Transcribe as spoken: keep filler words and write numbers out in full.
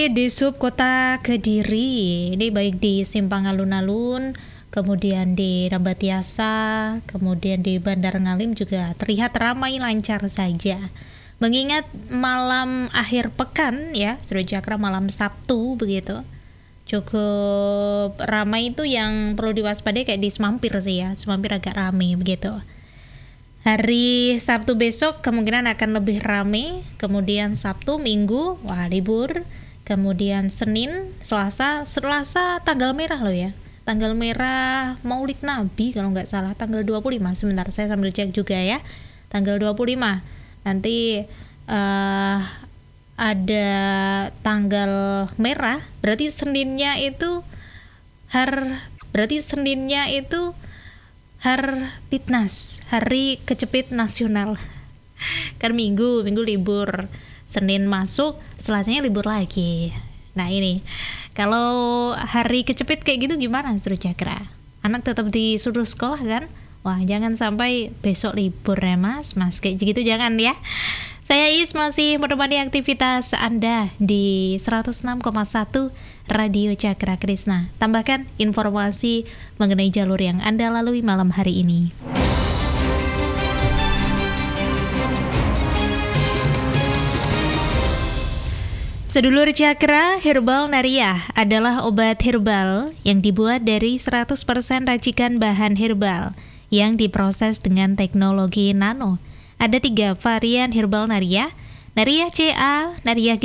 Di subkota Kediri, ini baik di Simpang Alun-Alun, kemudian di Rambatiasa, kemudian di Bandar Ngalim juga terlihat ramai lancar saja. Mengingat malam akhir pekan ya, sudah Jakra malam Sabtu begitu. Cukup ramai itu yang perlu diwaspadai kayak di Semampir sih ya, Semampir agak ramai begitu. Hari Sabtu besok kemungkinan akan lebih ramai, kemudian Sabtu, Minggu, wah libur. Kemudian Senin, Selasa, Selasa tanggal merah loh ya. Tanggal merah Maulid Nabi kalau nggak salah, tanggal dua puluh lima. Sebentar saya sambil cek juga ya. Tanggal dua puluh lima. Nanti uh, ada tanggal merah, berarti Seninnya itu har berarti Seninnya itu Har Pitnas, Hari Kecepit Nasional. Kan Minggu, Minggu libur. Senin masuk, Selasanya libur lagi. Nah ini, kalau hari kecepit kayak gitu gimana Seru Jakra? Anak tetap disuruh sekolah kan? Wah jangan sampai besok libur ya mas, mas kayak gitu jangan ya. Saya Is masih menemani aktivitas Anda di seratus enam koma satu Radio Cakra Krisna. Tambahkan informasi mengenai jalur yang Anda lalui malam hari ini. Sedulur Cakra, Herbal Nariah adalah obat herbal yang dibuat dari seratus persen racikan bahan herbal yang diproses dengan teknologi nano. Ada tiga varian Herbal Nariah, Nariah C A, Nariah